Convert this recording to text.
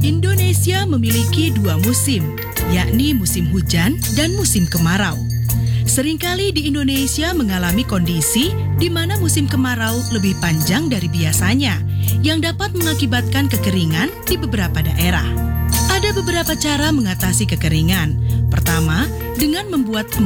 Indonesia memiliki dua musim, yakni musim hujan dan musim kemarau. Seringkali di Indonesia mengalami kondisi di mana musim kemarau lebih panjang dari biasanya, yang dapat mengakibatkan kekeringan di beberapa daerah. Ada beberapa cara mengatasi kekeringan. Pertama, dengan membuat